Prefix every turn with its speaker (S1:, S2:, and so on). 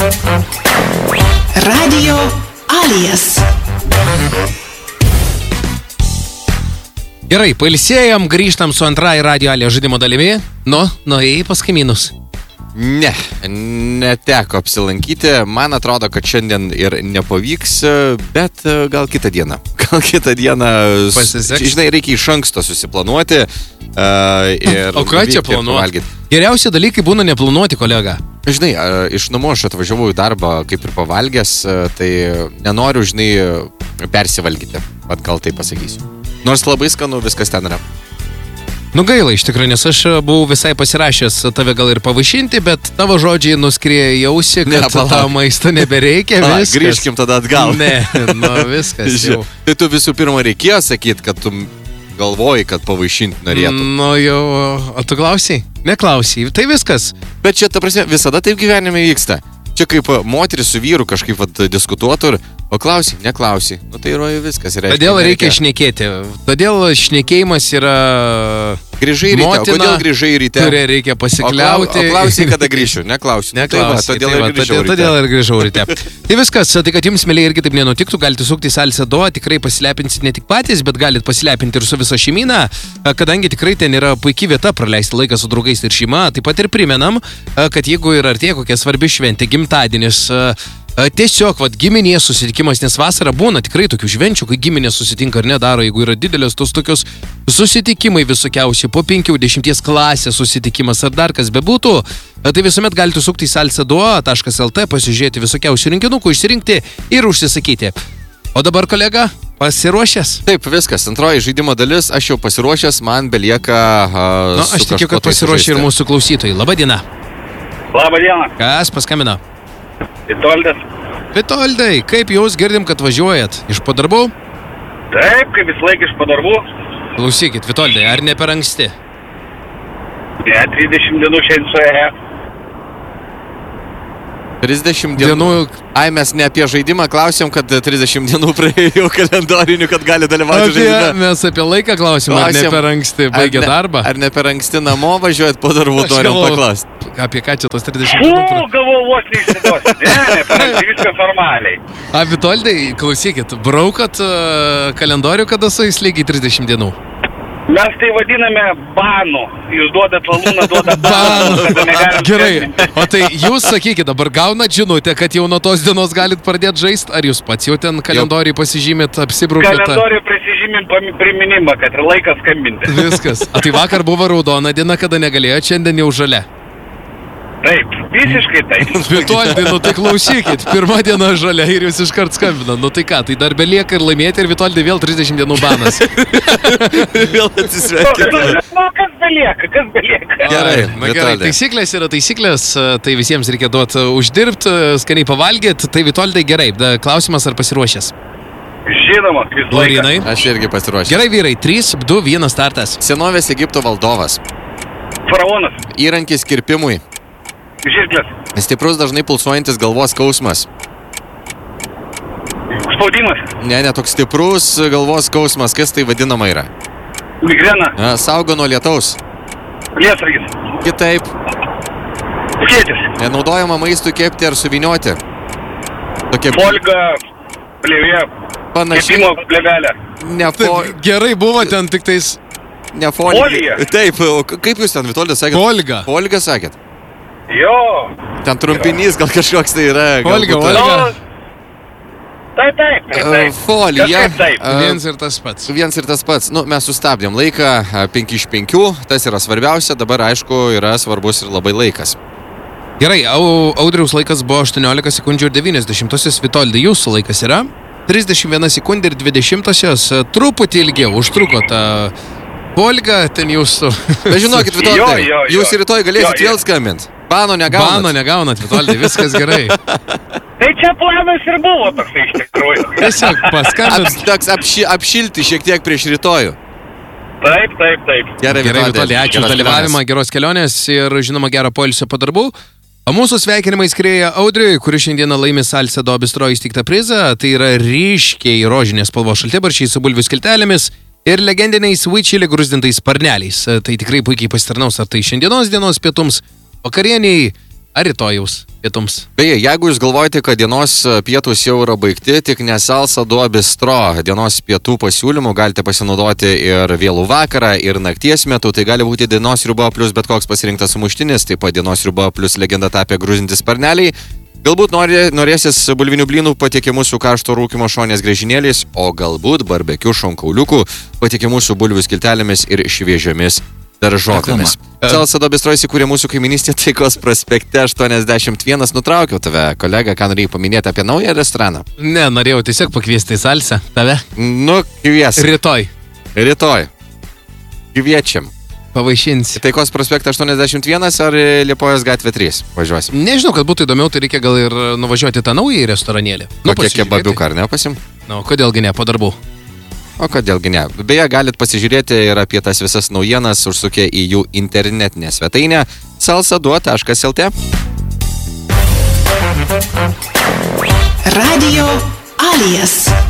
S1: Radio Alijas.
S2: Gerai, pailsėjom, grįžtam su antrąją Radio Alija žaidimo dalimi. Nuėjai pas kaimynus.
S3: Ne, neteko apsilankyti. Man atrodo, kad šiandien ir nepavyks, bet gal kitą dieną.
S2: Pasiseks.
S3: Žinai, reikia iš anksto susiplanuoti.
S2: O ką čia planuoti? Geriausi dalykai būna neplanuoti, kolega.
S3: Žinai, iš namų aš atvažiavau į darbą kaip ir pavalgęs, tai nenoriu, žinai, persivalgyti. Vat gal tai pasakysiu. Nors labai skanu, viskas ten yra.
S2: Gaila iš tikrųjų, nes aš buvau visai pasirašęs tave gal ir pavaišinti, bet tavo žodžiai nuskrieja į ausį, kad tavo maisto nebereikia.
S3: Grįžkim tada atgal.
S2: Ne, viskas jau.
S3: Tai tu visų pirma reikėjo sakyti, kad tu galvoji, kad pavaišinti norėtum.
S2: Jau, o tu klausiai? Neklausiai, tai viskas.
S3: Bet čia, ta prasme, visada taip gyvenime vyksta. Čia kaip moteris su vyru kažkaip diskutuotų ir klausiai, neklausiai. Tai yra viskas.
S2: Todėl reikia šnekėti. Todėl šnekėjimas yra
S3: grįžai ryte.
S2: Motina,
S3: o kodėl grįžai ryte?
S2: Kuria reikia pasikliauti.
S3: O klausiai, kada grįšiu? Neklausiu.
S2: Todėl ir grįžau ryte. Tai viskas. Tai kad jums, mėlyje, irgi taip nenutiktų, galite sukti į Salsa Duo, tikrai pasilepinsit ne tik patys, bet galite pasilepinti ir su visa šeimyna, kadangi tikrai ten yra puikiai vieta praleisti laiką su draugais ir šeima. Taip pat ir primenam, kad jeigu yra artėja kokia svarbi šventė, gimtadienis, tiesiog giminės susitikimas, nes vasara būna tikrai tokių švenčių, kai giminės susitinka ar nedaro, jeigu yra didelės tos tokios susitikimai visokiausi, po 50 klasės susitikimas ar dar kas bebūtų, tai visuomet galite sukti į salsaduo.lt, pasižiūrėti visokiausių rinkinukų, išsirinkti ir užsisakyti. O dabar, kolega, pasiruošęs?
S3: Taip, viskas. Antroji žaidimo dalis, aš jau pasiruošęs, man belieka
S2: aš tikiu, kad pasiruošė ir mūsų klausytojai. Labadiena.
S4: Labadiena.
S2: Kas paskambino?
S4: Vitoldas.
S2: Vitoldai, kaip jūs girdim, kad važiuojat? Iš po darbų?
S4: Taip, kaip vis laik iš po darbų.
S2: Klausykit, Vitoldai, ar ne per anksti?
S4: Ne, 30 dienų šiandien suėję.
S3: 30 dienų. Ai, mes ne apie žaidimą klausėm, kad 30 dienų praėjo kalendorinių, kad gali dalyvauti žaidime.
S2: Mes apie laiką klausim, ar ne per anksti baigė darbą?
S3: Ar ne per anksti namo važiuojat po darbų, norim paklausti.
S2: Apie ką čia tos 30 dienų?
S4: Galvoju, vos neišsiduosi. Ne, per anksti viskas formaliai.
S2: Vitoldai, klausykit, braukat kalendorių, kada sueis lygiai 30 dienų?
S4: Mes tai vadiname banu. Jūs duodat lalūną, duodat banu.
S2: Gerai, o tai jūs sakykit, dabar gaunat žinutę, kad jau nuo tos dienos galit pradėti žaisti, ar jūs pats jau ten kalendoriui pasižymėt, apsibraukėt?
S4: Kalendoriui prisižymėm priminimą, kad ir laikas skambinti.
S2: Viskas. O tai vakar buvo raudona diena, kada negalėjot, šiandien jau žalia.
S4: Taip, visiškai taip.
S2: Vitoldai, tai klausykit, pirma diena žalia ir jūs iškart skambina. Tai ką, tai dar belieka ir laimėti ir Vitoldai vėl 30 dienų banas.
S3: Vėl atsisveikina.
S4: Kas belieka?
S2: Gerai, taisyklės yra taisyklės, tai visiems reikia duoti uždirbti, skaniai pavalgyti, tai Vitoldai gerai. Klausimas, ar pasiruošęs?
S4: Žinoma, vis laikas.
S2: Laurinai?
S3: Aš irgi pasiruošęs.
S2: Gerai, vyrai, 3, 2, 1 startas.
S3: Senovės Egipto valdovas.
S4: Faraonas.
S3: Įrankis kirpimui.
S4: Žirklės.
S3: Stiprus dažnai pulsuojantis galvos skausmas.
S4: Spaudimas.
S3: Ne, toks stiprus galvos skausmas. Kas tai vadinama yra?
S4: Migrena.
S3: Saugo nuo lietaus.
S4: Lietsargis.
S3: Kitaip.
S4: Skėtis.
S3: Nenaudojama maistui kepti ar suvinioti. Tokia...
S4: Folga. Plėvė.
S3: Panašiai.
S4: Kepimo plėvelė.
S2: Gerai buvo ten tik tais...
S3: Ne folija. Taip, kaip jūs ten, Vitoldas, sakėt?
S2: Folga.
S3: Folga sakėt?
S4: Jo.
S3: Ten trumpinys gal kažkoks tai yra.
S2: Folga.
S4: Taip.
S3: Folija.
S2: Viens ir tas pats.
S3: Mes sustabdėm laiką 5 iš 5. Tas yra svarbiausia. Dabar, aišku, yra svarbus ir labai laikas.
S2: Gerai, Audriaus laikas buvo 18 sekundžių ir 90. Vitoldai, jūsų laikas yra 31 sekundė ir 20. Truputį ilgiau užtruko tą Folga, ten jūsų.
S3: Bet žinokit, Vitoldai, jūs rytoj galėsit vėl skambint. Bano
S2: negaunat, Vitoldai, viskas gerai.
S4: Tai čia planas ir buvo toksai iš tikrųjų.
S2: Tiesiog paskambint.
S3: Toks apšilti šiek tiek prieš rytojų.
S4: Taip.
S3: Gerai,
S2: Vitoldai, ačiū už dalyvavimą, geros kelionės ir, žinoma, gero poilsio po darbų. O mūsų sveikinimai skrieja Audriui, kuris šiandieną laimi Salsa Duo bistro įsteigtą prizą. Tai yra ryškiai rožinės spalvos šaltibarščiai su bulvių skiltelėmis ir legendiniais sweet chili gruzdintais sparneliais. Tai tikrai puikiai pasitarnaus ar tai šiandienos dienos pietums, vakarieniai ar rytojaus pietums.
S3: Beje, jeigu jūs galvojate, kad dienos pietus jau yra baigti, tik ne Salsa do Bistro dienos pietų pasiūlymų galite pasinaudoti ir vėlų vakarą, ir nakties metu. Tai gali būti dienos sriuba plus bet koks pasirinktas sumuštinis, taip pat dienos sriuba plus legenda tapę grūzintis sparneliai. Galbūt norėsis bulvinių blynų patiekiamų su karšto rūkymo šonės griežinėliais, o galbūt barbekių šonkauliukų patiekiamų su bulvių skiltelėmis ir šviežiomis daržovėmis. Salsa do Bistro įsikūrė mūsų kaiminystė Taikos prospekte 81. Nutraukiau tave, kolega, ką norėjai paminėti apie naują restoraną?
S2: Ne, norėjau tiesiog pakviesti į Salsą. Tave?
S3: Nu, kviesim. Rytoj. Kviečiam.
S2: Pavaišinsi.
S3: Taikos prospekte 81 ar Liepojos gatvė 3 važiuosim?
S2: Nežinau, kad būtų įdomiau, tai reikia gal ir nuvažiuoti tą naują restoranėlį.
S3: Kokie kebabiuką, ar ne, pasim?
S2: Na, kodėlgi ne, po darbų.
S3: O kodėlgi ne? Beje, galit pasižiūrėti ir apie tas visas naujienas užsukę į jų internetinę svetainę salsa2.lt.
S1: Radio Alias.